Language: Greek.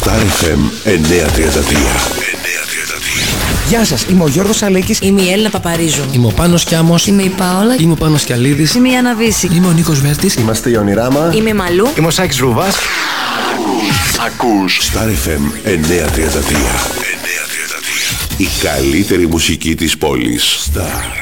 Star FM 933. Γεια σας, είμαι ο Γιώργος Αλέκης. Είμαι η Έλληνα Παπαρίζου. Είμαι ο Πάνος Κιάμος. Είμαι η Πάολα. Είμαι ο Πάνος Κιαλίδης. Είμαι η Άννα Βύση. Είμαι ο Νίκος Βέρτης. Είμαστε η Ονειράμα. Είμαι η Μαλού. Είμαι ο Σάκης Ρουβάς. Ακούς Star FM 933. Η καλύτερη μουσική της πόλης. Star.